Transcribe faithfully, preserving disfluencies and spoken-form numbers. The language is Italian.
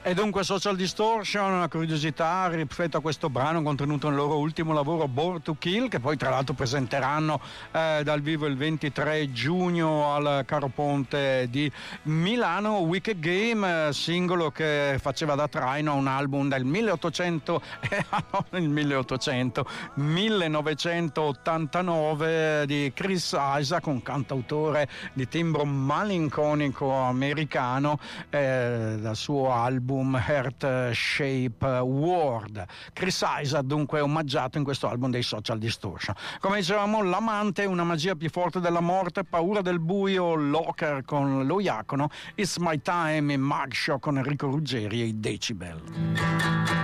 E dunque Social Distortion, una curiosità rispetto a questo brano contenuto nel loro ultimo lavoro Born to Kill, che poi tra l'altro presenteranno eh, dal vivo il ventitré giugno al Caro Ponte di Milano. Wicked Game, singolo che faceva da traino a un album del milleottocento eh, no, il milleottocento millenovecentottantanove di Chris Isaak, un cantautore di timbro malinconico americano, eh, dal suo album Heart Shape World. Chris Isaak dunque omaggiato in questo album dei Social Distortion. Come dicevamo, l'amante, una magia più forte della morte, paura del buio, Locker con lo Iacono, It's My Time e Mugshot con Enrico Ruggeri e i Decibel.